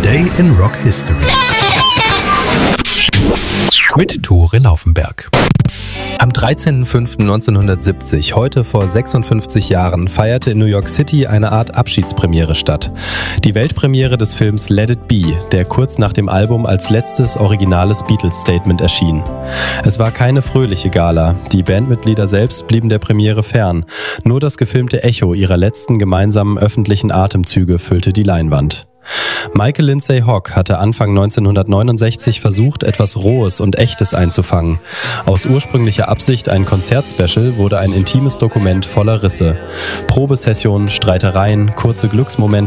Day in Rock History mit Tore Laufenberg. Am 13.05.1970, heute vor 56 Jahren, feierte in New York City eine Art Abschiedspremiere statt. Die Weltpremiere des Films Let It Be, der kurz nach dem Album als letztes originales Beatles-Statement erschien. Es war keine fröhliche Gala, die Bandmitglieder selbst blieben der Premiere fern. Nur das gefilmte Echo ihrer letzten gemeinsamen öffentlichen Atemzüge füllte die Leinwand. Michael Lindsay Hogg hatte Anfang 1969 versucht, etwas Rohes und Echtes einzufangen. Aus ursprünglicher Absicht ein Konzertspecial wurde ein intimes Dokument voller Risse. Probesessionen, Streitereien, kurze Glücksmomente